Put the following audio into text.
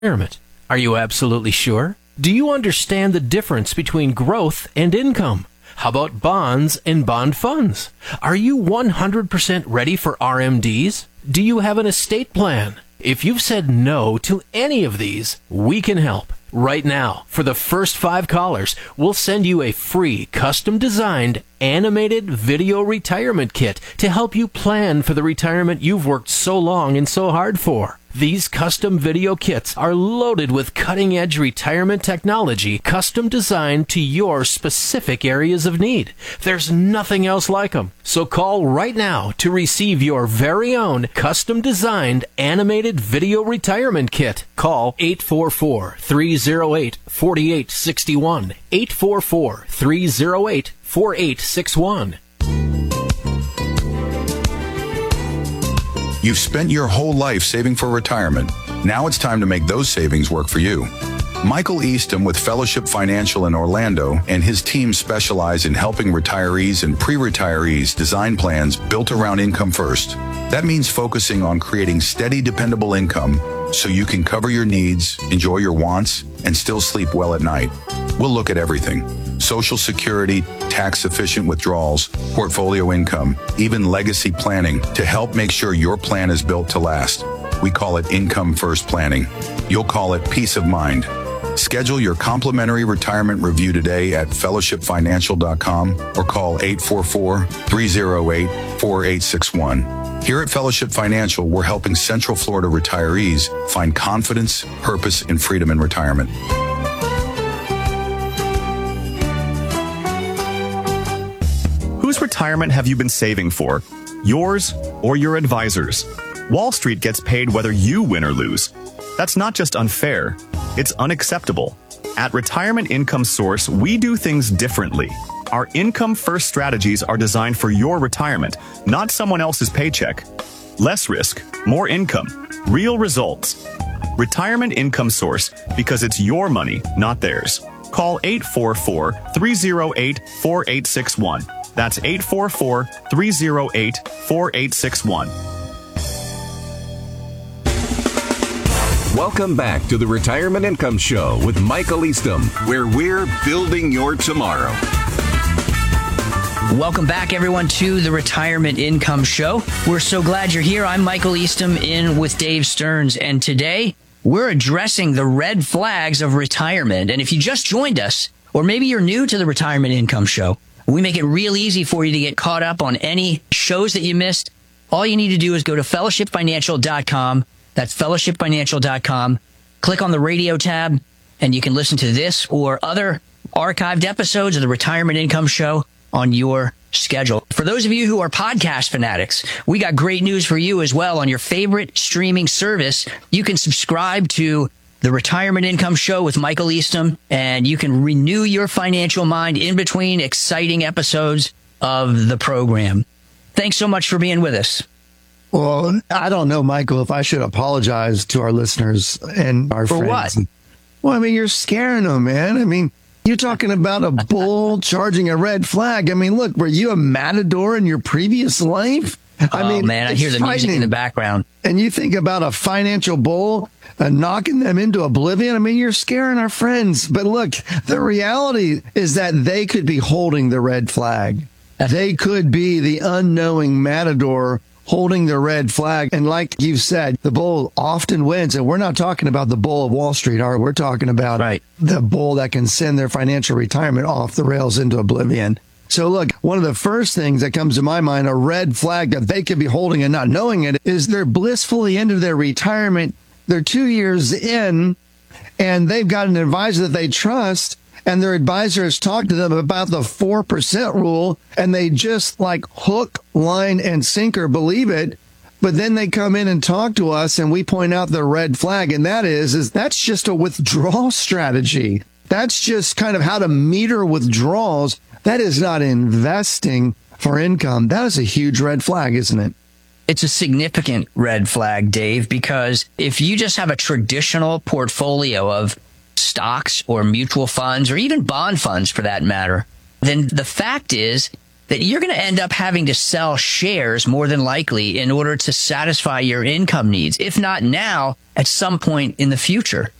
retirement. Are you absolutely sure? Do you understand the difference between growth and income? How about bonds and bond funds? Are you 100% ready for RMDs? Do you have an estate plan? If you've said no to any of these, we can help. Right now, for the first 5 callers, we'll send you a free, custom-designed, animated video retirement kit to help you plan for the retirement you've worked so long and so hard for. These custom video kits are loaded with cutting-edge retirement technology, custom designed to your specific areas of need. There's nothing else like them. So call right now to receive your very own custom-designed animated video retirement kit. Call 844-308-4861. 844-308-4861. You've spent your whole life saving for retirement. Now it's time to make those savings work for you. Michael Eastham with Fellowship Financial in Orlando and his team specialize in helping retirees and pre-retirees design plans built around income first. That means focusing on creating steady, dependable income so you can cover your needs, enjoy your wants, and still sleep well at night. We'll look at everything: Social Security, tax-efficient withdrawals, portfolio income, even legacy planning to help make sure your plan is built to last. We call it income first planning. You'll call it peace of mind. Schedule your complimentary retirement review today at fellowshipfinancial.com or call 844-308-4861. Here at Fellowship Financial, we're helping Central Florida retirees find confidence, purpose, and freedom in retirement. Whose retirement have you been saving for? Yours or your advisor's? Wall Street gets paid whether you win or lose. That's not just unfair, it's unacceptable. At Retirement Income Source, we do things differently. Our income-first strategies are designed for your retirement, not someone else's paycheck. Less risk, more income, real results. Retirement Income Source, because it's your money, not theirs. Call 844-308-4861. That's 844-308-4861. Welcome back to the Retirement Income Show with Michael Eastham, where we're building your tomorrow. Welcome back, everyone, to the Retirement Income Show. We're so glad you're here. I'm Michael Eastham in with Dave Stearns, and today we're addressing the red flags of retirement. And if you just joined us, or maybe you're new to the Retirement Income Show, we make it real easy for you to get caught up on any shows that you missed. All you need to do is go to fellowshipfinancial.com. That's fellowshipfinancial.com. Click on the radio tab, and you can listen to this or other archived episodes of the Retirement Income Show on your schedule. For those of you who are podcast fanatics, we got great news for you as well. On your favorite streaming service, you can subscribe to the Retirement Income Show with Michael Eastham, and you can renew your financial mind in between exciting episodes of the program. Thanks so much for being with us. Well, I don't know, Michael, if I should apologize to our listeners and our friends. For what? Well, I mean, you're scaring them, man. I mean, you're talking about a bull charging a red flag. I mean, look, were you a matador in your previous life? I mean, man, I hear the music in the background. And you think about a financial bull knocking them into oblivion. I mean, you're scaring our friends. But look, the reality is that they could be holding the red flag. They could be the unknowing matador holding the red flag. And like you said, the bull often wins. And we're not talking about the bull of Wall Street, are we? We're talking about the bull that can send their financial retirement off the rails into oblivion. So look, one of the first things that comes to my mind, a red flag that they could be holding and not knowing it, is they're blissfully into their retirement. They're 2 years in, and they've got an advisor that they trust, and their advisor has talked to them about the 4% rule, and they just like hook, line, and sinker believe it. But then they come in and talk to us, and we point out the red flag, and that's just a withdrawal strategy. That's just kind of how to meter withdrawals. That is not investing for income. That is a huge red flag, isn't it? It's a significant red flag, Dave, because if you just have a traditional portfolio of stocks or mutual funds or even bond funds for that matter, then the fact is that you're going to end up having to sell shares more than likely in order to satisfy your income needs, if not now, at some point in the future.